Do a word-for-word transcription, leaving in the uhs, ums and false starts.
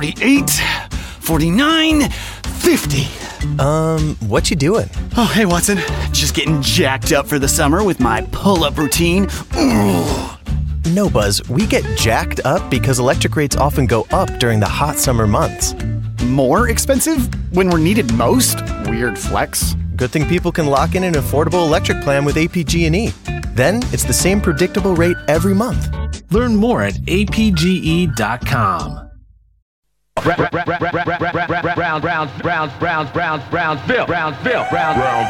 forty-eight, forty-nine, fifty. Um, what you doing? Oh, hey, Watson. Just getting jacked up for the summer with my pull-up routine. Ooh. No, Buzz, we get jacked up because electric rates often go up during the hot summer months. More expensive when we're needed most? Weird flex. Good thing people can lock in an affordable electric plan with A P G and E. Then it's the same predictable rate every month. Learn more at A P G E dot com. Browns, Browns, Browns, Browns, Browns, Browns, Browns, Brownsville, Brownsville, Browns.